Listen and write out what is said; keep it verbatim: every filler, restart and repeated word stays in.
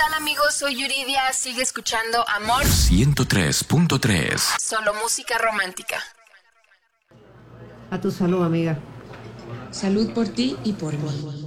tal, amigos? Soy Yuridia. Sigue escuchando Amor ciento tres punto tres. Solo música romántica. A tu salud, amiga. Salud por ti y por mí.